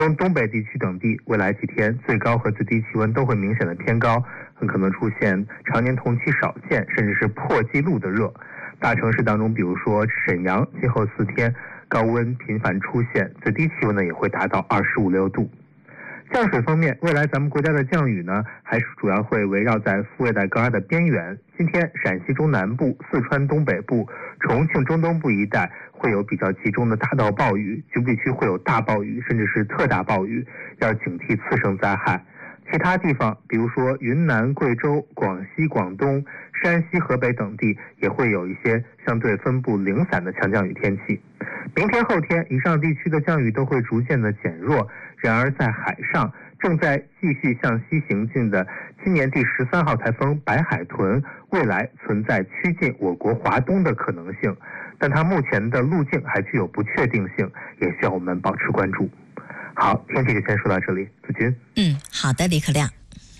东北地区等地未来几天最高和最低气温都会明显的偏高，很可能出现常年同期少见甚至是破纪录的热。大城市当中，比如说沈阳，今后4天高温频繁出现，最低气温呢也会达到25、6度。降水方面，未来咱们国家的降雨呢，还是主要会围绕在副热带高压的边缘。今天陕西中南部、四川东北部、重庆中东部一带会有比较集中的大到暴雨，局部地区会有大暴雨甚至是特大暴雨，要警惕次生灾害。其他地方，比如说云南、贵州、广西、广东、山西、河北等地，也会有一些相对分布零散的强降雨天气。明天、后天，以上地区的降雨都会逐渐的减弱。然而，在海上正在继续向西行进的今年第13号台风白海豚，未来存在趋近我国华东的可能性，但它目前的路径还具有不确定性，也需要我们保持关注。好，天气就先说到这里，子君。 好的，李可亮。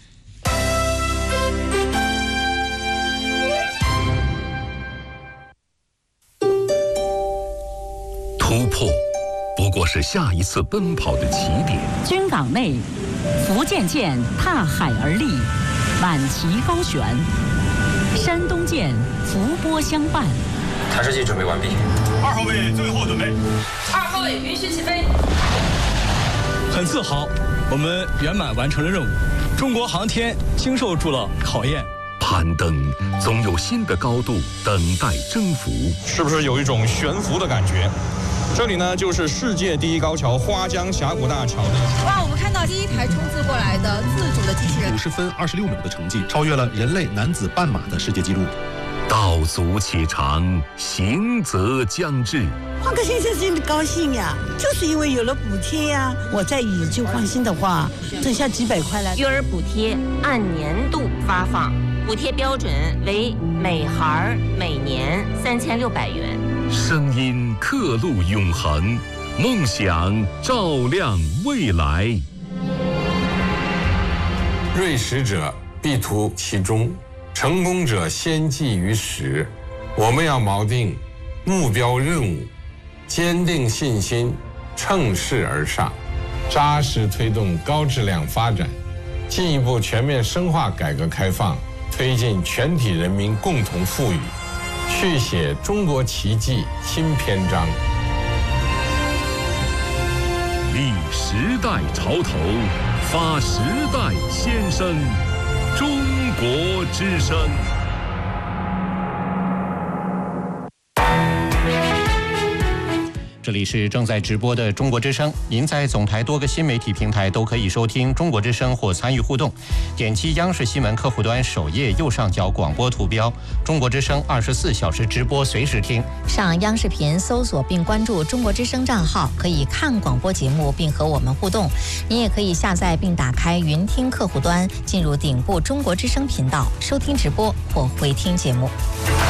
突破不过是下一次奔跑的起点。 军港内，福建舰踏海而立，满旗高悬；山东舰伏波相伴。 探视器准备完毕。 2号位最后准备。 2号位允许起飞。 很自豪，我们圆满完成了任务。中国航天经受住了考验。 攀登总有新的高度等待征服， 是不是有一种悬浮的感觉？这里呢，就是世界第一高桥花江峡谷大桥。 哇，我们看到第一台冲刺过来的自主的机器人， 50分26秒的成绩，超越了人类男子半马的世界纪录。 道阻且长，行则将至。 换个先生心里高兴呀，就是因为有了补贴呀。我再以旧换新的话，挣下几百块来。 育儿补贴按年度发放，补贴标准为每孩每年3600元。 声音刻录永恒，梦想照亮未来。 锐实者必图其中，成功者先记于始。我们要锚定目标任务，坚定信心，乘势而上，扎实推动高质量发展，进一步全面深化改革开放，推进全体人民共同富裕，续写中国奇迹新篇章。 立时代潮头，发时代先声，中国之声。 这里是正在直播的中国之声，您在总台多个新媒体平台都可以收听中国之声或参与互动。点击央视新闻客户端首页右上角广播图标，中国之声24小时直播随时听。 上央视频搜索并关注中国之声账号，可以看广播节目并和我们互动。您也可以下载并打开云听客户端，进入顶部中国之声频道收听直播或回听节目。